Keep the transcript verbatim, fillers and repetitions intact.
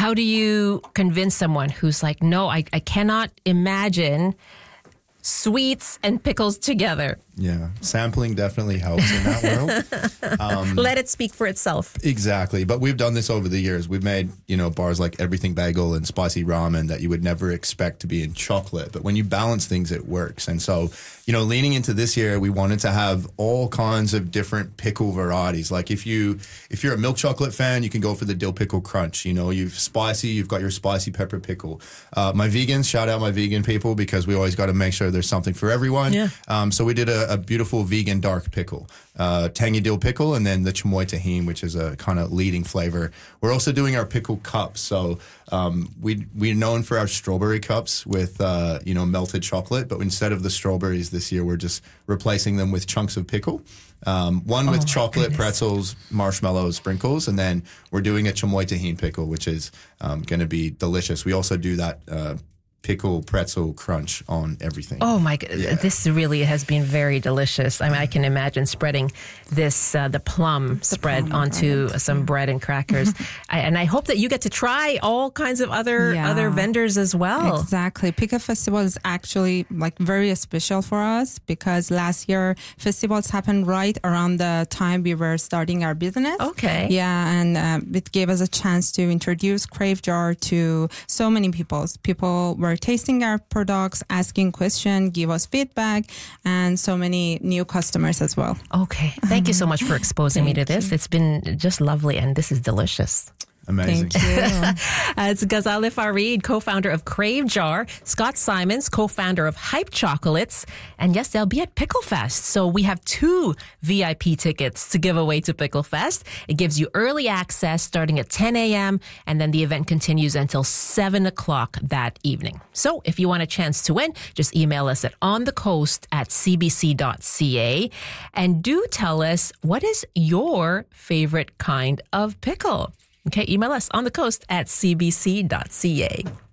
how do you convince someone who's like, no, I, I cannot imagine sweets and pickles together? Yeah, sampling definitely helps in that world. Um, Let it speak for itself. Exactly. But we've done this over the years. We've made, you know, bars like Everything Bagel and Spicy Ramen that you would never expect to be in chocolate. But when you balance things, it works. And so, you know, leaning into this year, we wanted to have all kinds of different pickle varieties. Like if you, if you're a milk chocolate fan, you can go for the dill pickle crunch. You know, you've spicy, you've got your spicy pepper pickle. Uh, my vegans, shout out my vegan people, because we always got to make sure there's something for everyone. Yeah. Um, so we did a, a beautiful vegan dark pickle, uh, tangy dill pickle, and then the chamoy tahini, which is a kind of leading flavor. We're also doing our pickle cups. So um, we we're known for our strawberry cups with uh, you know melted chocolate, but instead of the strawberries this year, we're just replacing them with chunks of pickle. Um, one with Oh, chocolate, goodness. pretzels, marshmallows, sprinkles, and then we're doing a chamoy tahini pickle, which is um, going to be delicious. We also do that uh, pickle pretzel crunch on everything. Oh my God, Yeah. this really has been very delicious. I mean, I can imagine spreading this, uh, the plum spread plum onto bread. some bread and crackers. I, and I hope that you get to try all kinds of other Yeah. other vendors as well. Exactly. Pickle Festival is actually like very special for us because last year festivals happened right around the time we were starting our business. Okay. Yeah, and um, it gave us a chance to introduce Crave Jar to so many people. People were tasting our products, asking questions, give us feedback, and so many new customers as well. Okay. Thank you so much for exposing me to this. It's been just lovely, and this is delicious. Amazing. Thank you. Uh, it's Ghazaleh Farid, co-founder of Crave Jar, Scott Simons, co-founder of Hype Chocolates, and yes, they'll be at Pickle Fest. So we have two V I P tickets to give away to Pickle Fest. It gives you early access starting at ten a.m., and then the event continues until seven o'clock that evening. So if you want a chance to win, just email us at onthecoast at c b c dot c a, and do tell us, what is your favorite kind of pickle? Okay, email us on the coast at c b c dot c a.